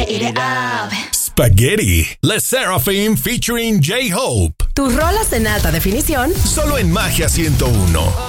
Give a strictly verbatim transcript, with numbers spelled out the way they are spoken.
Eat it up. Spaghetti, Les Seraphim featuring J-Hope. Tus rolas en alta definición. Solo en Magia ciento uno.